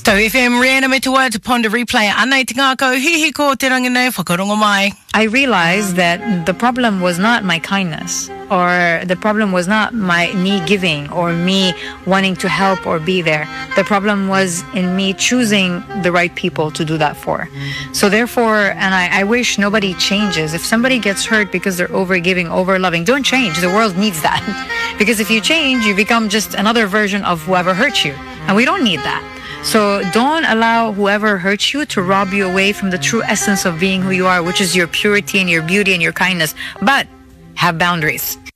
Tau FM Rihanna me te wā te Ponder Replay. Anei te ngākau hihi ko te rangi nei whakarongo mai. I realized that the problem was not my kindness, or the problem was not me giving or me wanting to help or be there. The problem was in me choosing the right people to do that for. So therefore, and I wish nobody changes. If somebody gets hurt because they're over-giving, over-loving, don't change. The world needs that. Because if you change, you become just another version of whoever hurt you. And we don't need that. So don't allow whoever hurts you to rob you away from the true essence of being who you are, which is your purity and your beauty and your kindness. But have boundaries.